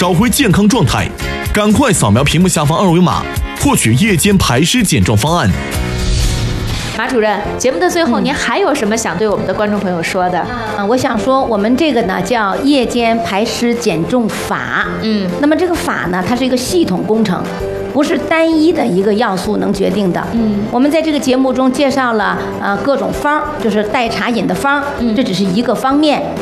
找回健康状态。赶快扫描屏幕下方二维码，获取夜间排湿减重方案。 马主任，节目的最后，您还有什么想对我们的观众朋友说的？ 我想说，我们这个呢叫夜间排湿减重法。那么这个法呢，它是一个系统工程，不是单一的一个要素能决定的。我们在这个节目中介绍了各种方，就是代茶饮的方，这只是一个方面。